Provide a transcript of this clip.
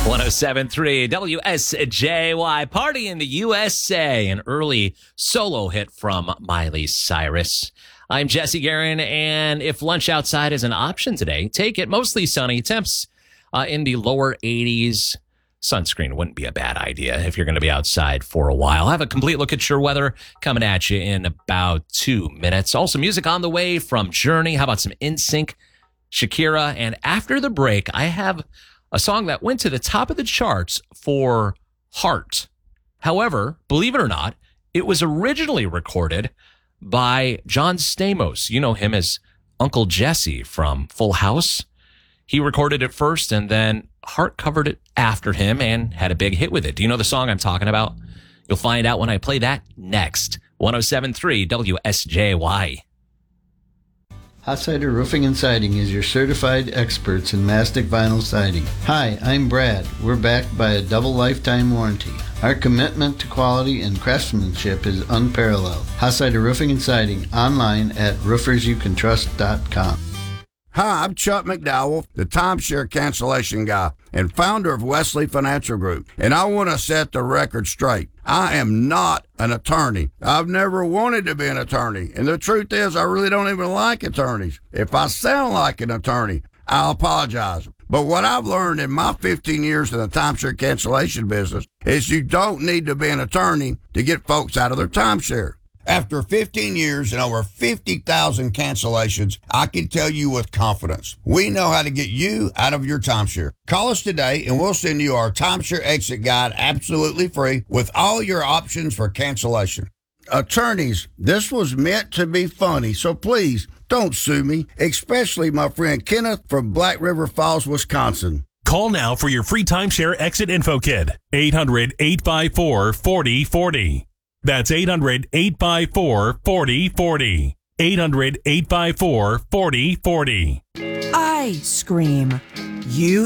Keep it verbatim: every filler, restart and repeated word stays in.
one oh seven point three W S J Y, Party in the U S A, an early solo hit from Miley Cyrus. I'm Jesse Guerin, and if lunch outside is an option today, take it. Mostly sunny, temps uh, in the lower eighties. Sunscreen wouldn't be a bad idea if you're going to be outside for a while. I'll have a complete look at your weather coming at you in about two minutes. Also, music on the way from Journey. How about some N Sync, Shakira? And after the break, I have a song that went to the top of the charts for Heart. However, believe it or not, it was originally recorded by John Stamos. You know him as Uncle Jesse from Full House. He recorded it first, and then Heart covered it after him and had a big hit with it. Do you know the song I'm talking about? You'll find out when I play that next. one oh seven point three W S J Y. Hotsider Roofing and Siding is your certified experts in mastic vinyl siding. Hi, I'm Brad. We're backed by a double lifetime warranty. Our commitment to quality and craftsmanship is unparalleled. Hotsider Roofing and Siding, online at roofers you can trust dot com. Hi, I'm Chuck McDowell, the timeshare cancellation guy and founder of Wesley Financial Group, and I want to set the record straight. I am not an attorney. I've never wanted to be an attorney, and the truth is I really don't even like attorneys. If I sound like an attorney, I'll apologize. But what I've learned in my fifteen years in the timeshare cancellation business is you don't need to be an attorney to get folks out of their timeshare. After fifteen years and over fifty thousand cancellations, I can tell you with confidence, we know how to get you out of your timeshare. Call us today and we'll send you our timeshare exit guide absolutely free with all your options for cancellation. Attorneys, this was meant to be funny, so please don't sue me, especially my friend Kenneth from Black River Falls, Wisconsin. Call now for your free timeshare exit info kit. eight hundred, eight five four, four oh four oh. That's eight hundred, eight five four, four oh four oh. eight hundred, eight five four, four oh four oh. I scream. You